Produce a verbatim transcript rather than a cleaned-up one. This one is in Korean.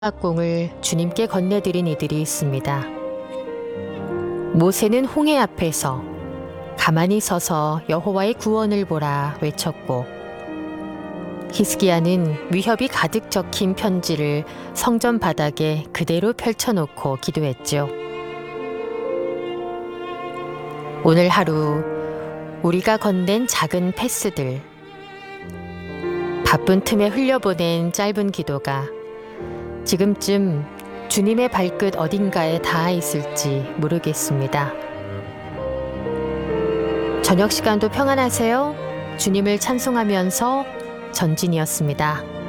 공을 주님께 건네드린 이들이 있습니다. 모세는 홍해 앞에서 가만히 서서 여호와의 구원을 보라 외쳤고, 히스기야는 위협이 가득 적힌 편지를 성전 바닥에 그대로 펼쳐놓고 기도했죠. 오늘 하루 우리가 건넨 작은 패스들, 바쁜 틈에 흘려보낸 짧은 기도가 지금쯤 주님의 발끝 어딘가에 닿아 있을지 모르겠습니다. 저녁 시간도 평안하세요. 주님을 찬송하면서 전진이었습니다.